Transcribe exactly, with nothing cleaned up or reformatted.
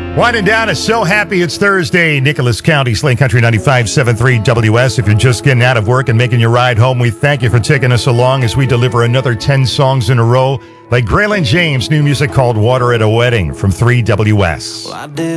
Winding down, is so happy it's Thursday. Nicholas County, Slane Country ninety-five point seven three W S. If you're just getting out of work and making your ride home, we thank you for taking us along as we deliver another ten songs in a row, like Graylin James' new music called Water at a Wedding from three W S. Well, I did